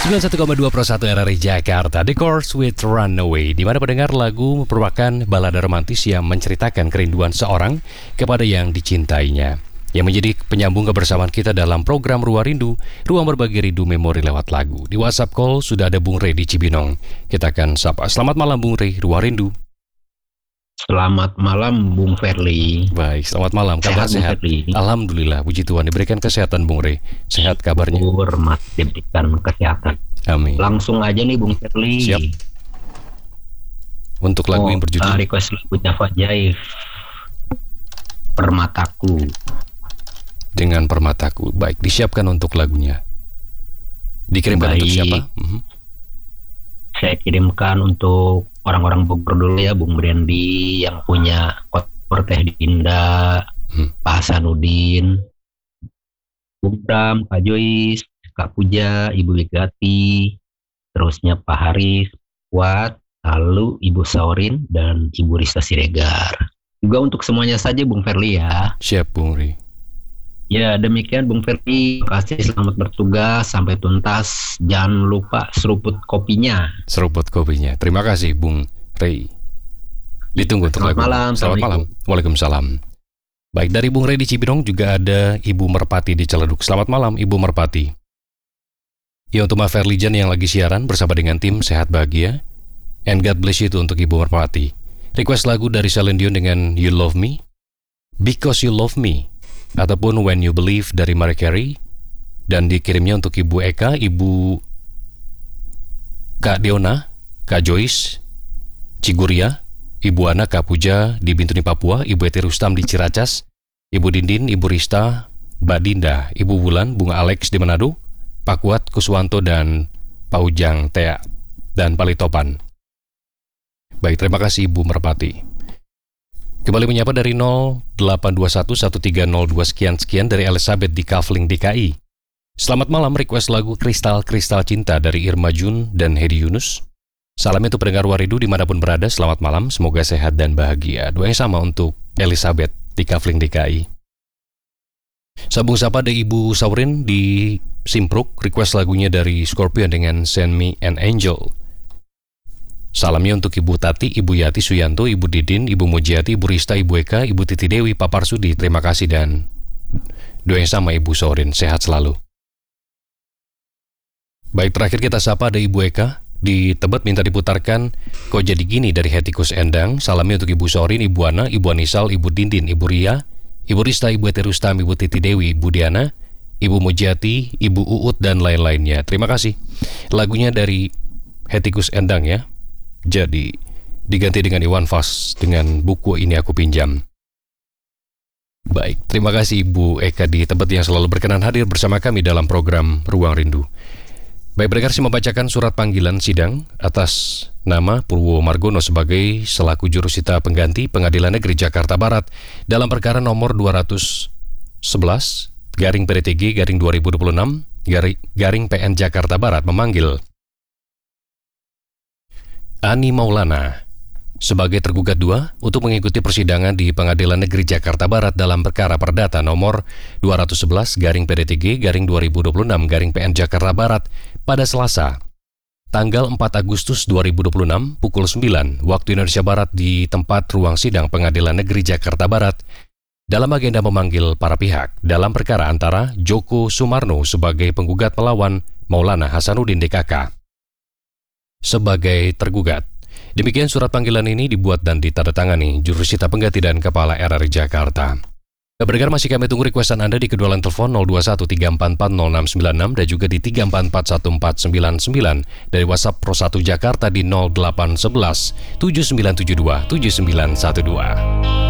91,2 Pro 1 RRI Jakarta, The Course with Runaway, di mana pendengar lagu merupakan balada romantis yang menceritakan kerinduan seorang kepada yang dicintainya, yang menjadi penyambung kebersamaan kita dalam program Ruang Rindu, ruang berbagi rindu memori lewat lagu. Di WhatsApp call sudah ada Bung Rey di Cibinong. Kita akan sapa. Selamat malam Bung Rey, Ruang Rindu. Selamat malam Bung Ferli. Baik, selamat malam. Kabar sehat? Alhamdulillah, puji Tuhan diberikan kesehatan Bung Rey. Sehat kabarnya? Masih diberikan kesehatan. Amin. Langsung aja nih Bung Ferli. Siap. Untuk lagu yang berjudul request lagunya Fajaif, Permataku. Dengan Permataku. Baik, disiapkan untuk lagunya. Dikirimkan untuk siapa? Saya kirimkan untuk orang-orang Bogor dulu ya, Bung Brandy yang punya kotor Teh Dinda, Pak Hasanuddin, Bung Bram, Kak Joyce, Kak Puja, Ibu Wigati, terusnya Pak Haris, Kuat, lalu Ibu Saurin dan Ibu Rista Siregar. Juga untuk semuanya saja Bung Ferli ya. Siap Bung Rey. Ya demikian Bung Ferli, terima kasih, selamat bertugas sampai tuntas. Jangan lupa seruput kopinya. Seruput kopinya. Terima kasih Bung Rey. Ditunggu untuk lagu. Selamat malam. Waalaikumsalam. Baik, dari Bung Rey di Cibinong juga ada Ibu Merpati di Ciledug. Selamat malam Ibu Merpati. Ya, untuk Mas Ferlijan yang lagi siaran bersama dengan tim Sehat Bahagia, and God bless you itu untuk Ibu Merpati. Request lagu dari Celine Dion dengan You Love Me, Because You Love Me, ataupun When You Believe dari Mariah Carey, dan dikirimnya untuk Ibu Eka, Ibu Kak Deona, Kak Joyce, Ciguria, Ibu Ana, Kak Puja di Bintuni Papua, Ibu Eti Rustam di Ciracas, Ibu Dindin, Ibu Rista, Mbak Dinda, Ibu Bulan, Bung Alex di Manado, Pak Kuat, Kuswanto, dan Pak Ujang, Tea, dan Palitopan. Baik, terima kasih Ibu Merpati. Kembali menyapa dari 08211302 sekian dari Elizabeth di Kavling DKI. Selamat malam, request lagu Kristal Cinta dari Irma Jun dan Hedi Yunus. Salam untuk pendengar Waridu dimanapun berada, selamat malam, semoga sehat dan bahagia. Doa yang sama untuk Elizabeth di Kavling DKI. Sambung sapa ada Ibu Saurin di Simpruk, request lagunya dari Scorpion dengan Send Me an Angel. Salamnya untuk Ibu Tati, Ibu Yati Suyanto, Ibu Didin, Ibu Mujiati, Ibu Rista, Ibu Eka, Ibu Titi Dewi, Pak Parsudi. Terima kasih dan doa yang sama Ibu Saurin, sehat selalu. Baik, terakhir kita sapa ada Ibu Eka di Tebet, minta diputarkan Kok Jadi Gini dari Hetikus Endang. Salamnya untuk Ibu Saurin, Ibu Ana, Ibu Anisal, Ibu Dindin, Ibu Ria, Ibu Rista, Ibu Eti Rustam, Ibu Titi Dewi, Ibu Diana, Ibu Mujiati, Ibu Uut, dan lain-lainnya. Terima kasih. Lagunya dari Hetikus Endang ya. Jadi diganti dengan Iwan Fals dengan Buku Ini Aku Pinjam. Baik, terima kasih Ibu Eka di Tebet yang selalu berkenan hadir bersama kami dalam program Ruang Rindu. Baik, berdengar saya membacakan surat panggilan sidang atas nama Purwo Margono sebagai selaku jurusita pengganti Pengadilan Negeri Jakarta Barat dalam perkara nomor 211 garing PDTG garing 2026 garing PN Jakarta Barat memanggil Ani Maulana sebagai tergugat 2 untuk mengikuti persidangan di Pengadilan Negeri Jakarta Barat dalam perkara perdata nomor 211 garing PDTG garing 2026 garing PN Jakarta Barat pada Selasa tanggal 4 Agustus 2026 pukul 9 waktu Indonesia Barat di tempat ruang sidang Pengadilan Negeri Jakarta Barat dalam agenda memanggil para pihak dalam perkara antara Joko Sumarno sebagai penggugat melawan Maulana Hasanuddin DKK sebagai tergugat. Demikian surat panggilan ini dibuat dan ditandatangani jurusita pengganti dan kepala RRI Jakarta. Pendengar, masih kami tunggu requestan Anda di kedua line telepon 0213440696 dan juga di 3441499 dari WhatsApp Pro 1 Jakarta di 0811 7972 7912.